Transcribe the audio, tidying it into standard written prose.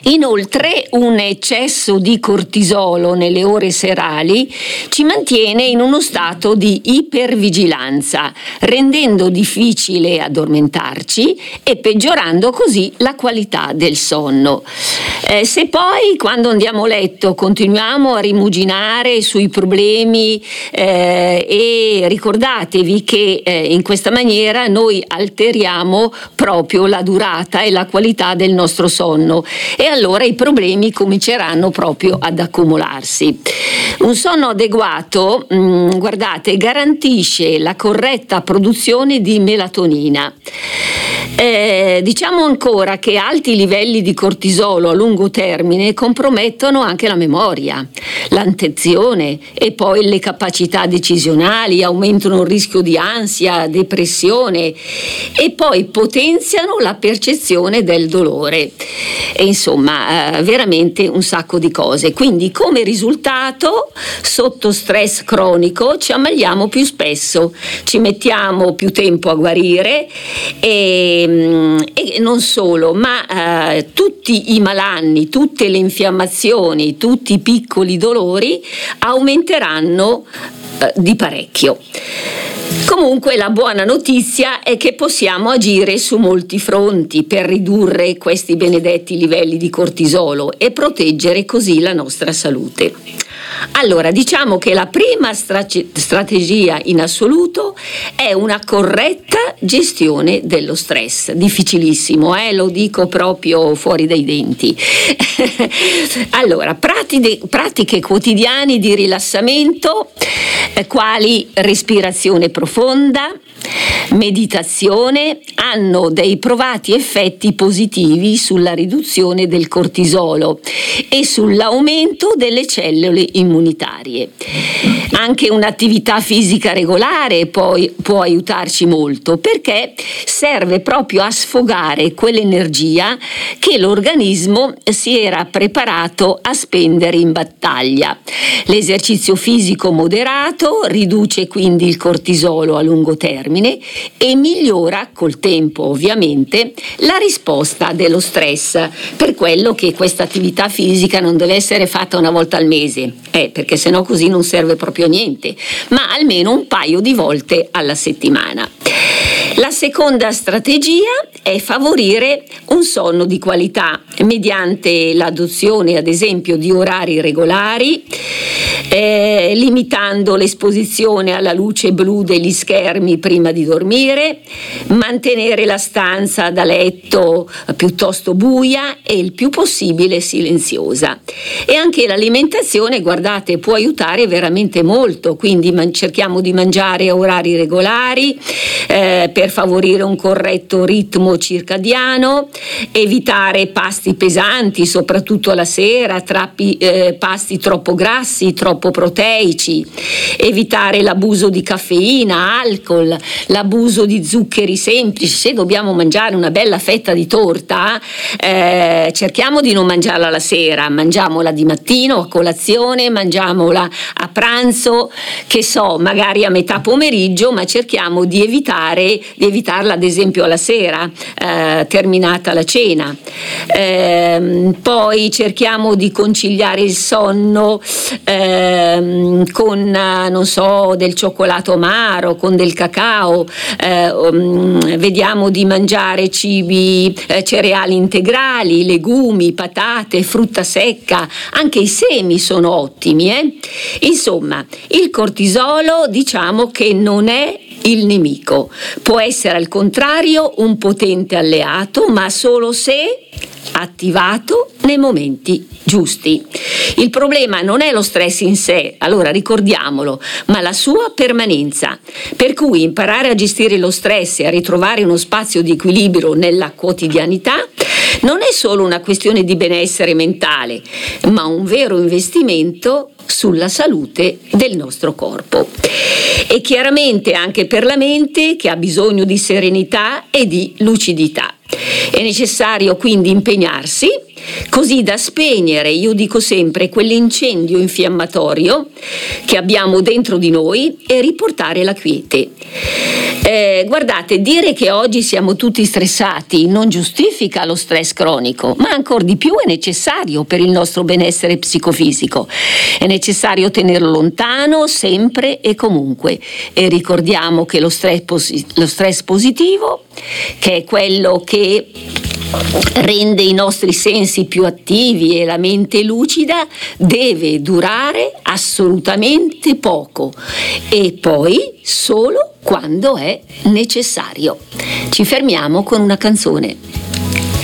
Inoltre, un eccesso di cortisolo nelle ore serali ci mantiene in uno stato di ipervigilanza, rendendo difficile addormentarci e peggiorando così la qualità del sonno. Se poi quando andiamo a letto continuiamo a rimuginare sui problemi, e ricordatevi che in questa maniera noi alteriamo proprio la durata e la qualità del nostro sonno, e allora i problemi cominceranno proprio ad accumularsi. Un sonno adeguato, guardate, garantisce la corretta produzione di melatonina. Diciamo ancora che alti livelli di cortisolo a lungo termine compromettono anche la memoria, l'attenzione e poi le capacità decisionali, aumentano il rischio di ansia, depressione e poi potenziano la percezione del dolore. E insomma, veramente un sacco di cose. Quindi come risultato, sotto stress cronico ci ammaliamo più spesso, ci mettiamo più tempo a guarire e non solo, ma tutti i malanni, tutte le infiammazioni, tutti i piccoli dolori aumenteranno di parecchio. Comunque la buona notizia è che possiamo agire su molti fronti per ridurre questi benedetti livelli di cortisolo e proteggere così la nostra salute. Allora, diciamo che la prima strategia in assoluto è una corretta gestione dello stress. Difficilissimo, lo dico proprio fuori dai denti. Allora, pratiche quotidiane di rilassamento, quali respirazione profonda, meditazione, hanno dei provati effetti positivi sulla riduzione del cortisolo e sull'aumento delle cellule immunitarie. Anche un'attività fisica regolare poi può aiutarci molto, perché serve proprio a sfogare quell'energia che l'organismo si era preparato a spendere in battaglia. L'esercizio fisico moderato riduce quindi il cortisolo a lungo termine e migliora col tempo ovviamente la risposta dello stress, per quello che questa attività fisica non deve essere fatta una volta al mese, perché sennò così non serve proprio a niente, ma almeno un paio di volte alla settimana. La seconda strategia è favorire un sonno di qualità mediante l'adozione, ad esempio, di orari regolari, limitando l'esposizione alla luce blu degli schermi prima di dormire, mantenere la stanza da letto piuttosto buia e il più possibile silenziosa. E anche l'alimentazione, guardate, può aiutare veramente molto, quindi cerchiamo di mangiare a orari regolari per favorire un corretto ritmo circadiano, evitare pasti pesanti, soprattutto alla sera, pasti troppo grassi, troppo proteici, evitare l'abuso di caffeina, alcol, l'abuso di zuccheri semplici. Se dobbiamo mangiare una bella fetta di torta, cerchiamo di non mangiarla la sera, mangiamola di mattino a colazione, mangiamola a pranzo, che so, magari a metà pomeriggio, ma cerchiamo di evitarla ad esempio alla sera, terminata la cena. Poi cerchiamo di conciliare il sonno con, non so, del cioccolato amaro, con del cacao, vediamo di mangiare cibi, cereali integrali, legumi, patate, frutta secca, anche i semi sono ottimi. Insomma, il cortisolo diciamo che non è il nemico, può essere al contrario un potente alleato, ma solo se attivato nei momenti giusti. Il problema non è lo stress in sé, allora ricordiamolo, ma la sua permanenza. Per cui imparare a gestire lo stress e a ritrovare uno spazio di equilibrio nella quotidianità non è solo una questione di benessere mentale, ma un vero investimento sulla salute del nostro corpo. E chiaramente anche per la mente, che ha bisogno di serenità e di lucidità. È necessario quindi impegnarsi così da spegnere, io dico sempre, quell'incendio infiammatorio che abbiamo dentro di noi e riportare la quiete. Guardate, dire che oggi siamo tutti stressati non giustifica lo stress cronico, ma ancor di più è necessario per il nostro benessere psicofisico. È necessario tenerlo lontano sempre e comunque, e ricordiamo che lo stress positivo, che è quello che rende i nostri sensi più attivi e la mente lucida, deve durare assolutamente poco e poi solo quando è necessario. Ci fermiamo con una canzone.